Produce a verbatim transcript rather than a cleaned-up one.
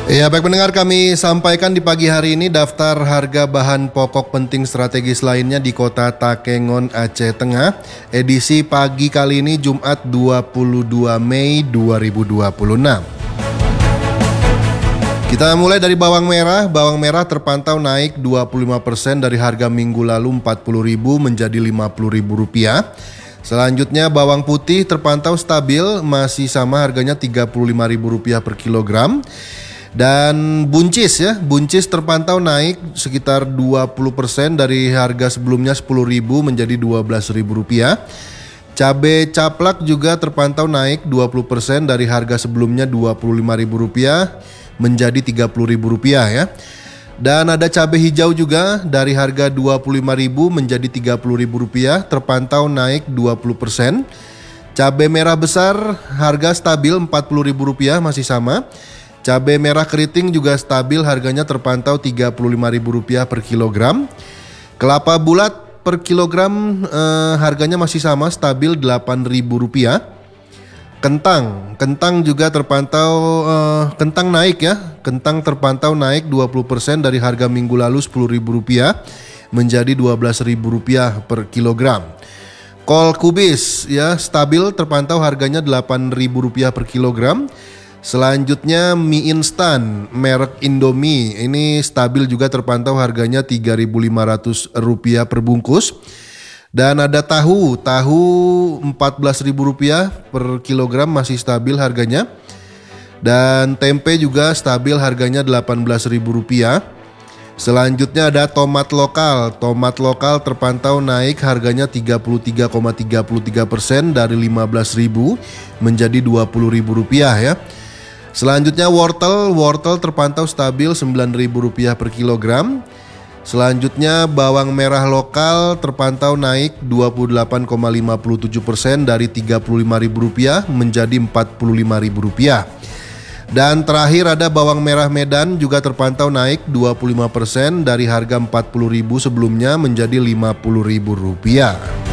Ya, baik pendengar, kami sampaikan di pagi hari ini daftar harga bahan pokok penting strategis lainnya di Kota Takengon, Aceh Tengah. Edisi pagi kali ini Jumat dua puluh dua Mei dua ribu dua puluh enam. Kita mulai dari bawang merah. Bawang merah terpantau naik dua puluh lima persen dari harga minggu lalu empat puluh ribu menjadi lima puluh ribu rupiah. Selanjutnya bawang putih terpantau stabil, masih sama harganya tiga puluh lima ribu rupiah per kilogram. Dan buncis ya, buncis terpantau naik sekitar dua puluh persen dari harga sebelumnya sepuluh ribu menjadi dua belas ribu rupiah. Cabai caplak juga terpantau naik dua puluh persen dari harga sebelumnya dua puluh lima ribu rupiah menjadi tiga puluh ribu rupiah ya. Dan ada cabai hijau juga dari harga dua puluh lima ribu menjadi tiga puluh ribu rupiah, terpantau naik dua puluh persen. Cabai merah besar harga stabil empat puluh ribu rupiah, masih sama. Cabai merah keriting juga stabil, harganya terpantau tiga puluh lima ribu rupiah per kilogram. Kelapa bulat per kilogram eh, harganya masih sama, stabil delapan ribu rupiah. Kentang, kentang juga terpantau eh, kentang naik ya. Kentang terpantau naik dua puluh persen dari harga minggu lalu sepuluh ribu rupiah menjadi dua belas ribu rupiah per kilogram. Kol kubis ya stabil, terpantau harganya delapan ribu rupiah per kilogram. Selanjutnya mie instan merek Indomie, ini stabil juga, terpantau harganya tiga ribu lima ratus rupiah per bungkus. Dan ada tahu, tahu empat belas ribu rupiah per kilogram, masih stabil harganya. Dan tempe juga stabil, harganya delapan belas ribu rupiah. Selanjutnya ada tomat lokal, tomat lokal terpantau naik, harganya tiga puluh tiga koma tiga tiga persen dari lima belas ribu menjadi dua puluh ribu rupiah ya. Selanjutnya wortel, wortel terpantau stabil sembilan ribu rupiah per kilogram. Selanjutnya bawang merah lokal terpantau naik dua puluh delapan koma lima tujuh persen dari tiga puluh lima ribu rupiah menjadi empat puluh lima ribu rupiah. Dan terakhir ada bawang merah Medan, juga terpantau naik dua puluh lima persen dari harga empat puluh ribu sebelumnya menjadi lima puluh ribu rupiah.